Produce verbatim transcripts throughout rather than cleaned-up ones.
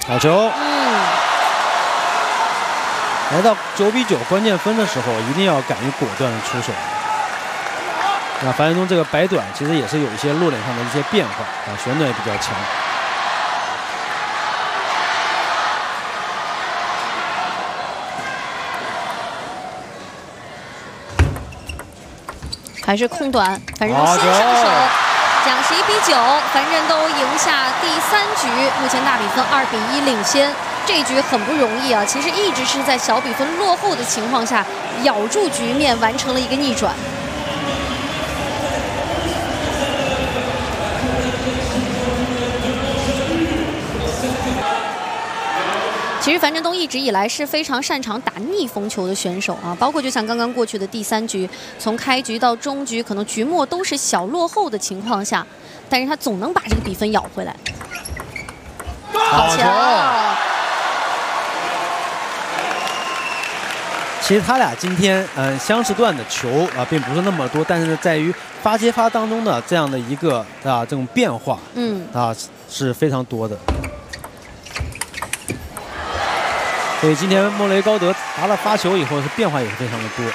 好球。嗯。来到九比九关键分的时候，一定要敢于果断的出手。那樊振东这个摆短其实也是有一些落点上的一些变化啊，旋转也比较强。 还是空短，樊振东先上手，讲十一比九，樊振东赢下第三局，目前大比分二比一领先。这一局很不容易啊，其实一直是在小比分落后的情况下，咬住局面，完成了一个逆转。其实樊振东一直以来是非常擅长打逆风球的选手啊，包括就像刚刚过去的第三局，从开局到中局，可能局末都是小落后的情况下，但是他总能把这个比分咬回来。好球！ 其实他俩今天嗯、呃、相似段的球啊、呃、并不是那么多，但是呢，在于发接发当中的这样的一个啊这种变化，嗯啊是非常多的。 所以今天莫雷高德拿了发球以后，是变化也是非常的多。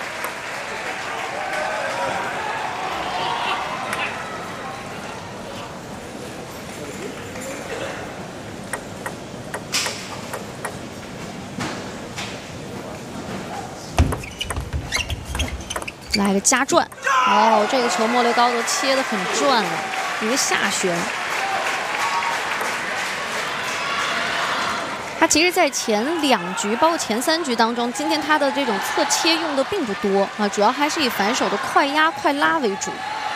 来个加转，哦，这个球莫雷高德切得很转啊，一个下旋。 他其实，在前两局，包括前三局当中，今天他的这种侧切用的并不多啊，主要还是以反手的快压、快拉为主。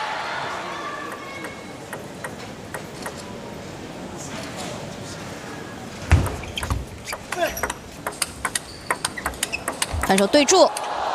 反手对住。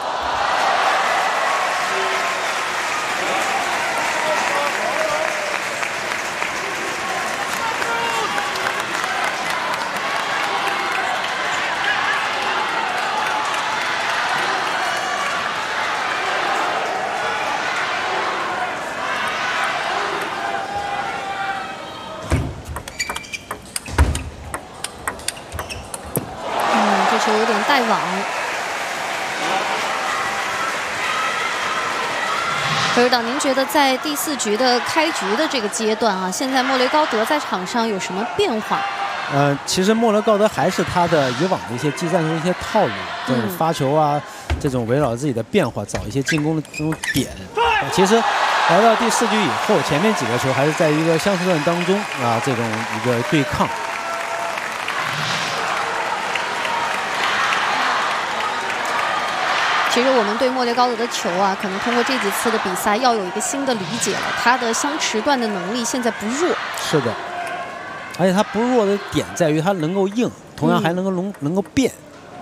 球有点带网，何指导，您觉得在第四局的开局的这个阶段啊，现在莫雷高德在场上有什么变化？ 呃，其实莫雷高德还是他的以往的一些技战术的一些套路，这种发球啊，嗯、这种围绕自己的变化，找一些进攻的这种点。呃、其实来到第四局以后，前面几个球还是在一个相似段当中啊，这种一个对抗。 其实我们对莫雷高德的球啊，可能通过这几次的比赛要有一个新的理解了。他的相持段的能力现在不弱。是的， 而且他不弱的点在于他能够硬，同样还能够能、嗯、能够变。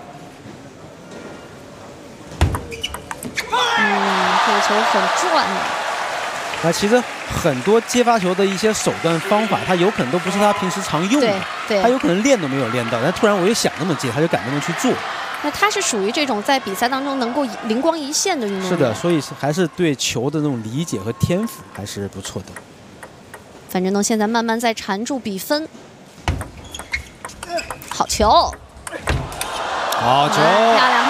嗯，这个球很转啊。 那其实很多接发球的一些手段方法，他有可能都不是他平时常用的， 对对， 他有可能练都没有练到，但突然我一想那么接，他就敢那么去做。 那他是属于这种在比赛当中能够灵光一现的运动员。 是的，所以还是对球的那种理解和天赋还是不错的。 樊振东现在慢慢在缠住比分，好球， 好球， 漂亮漂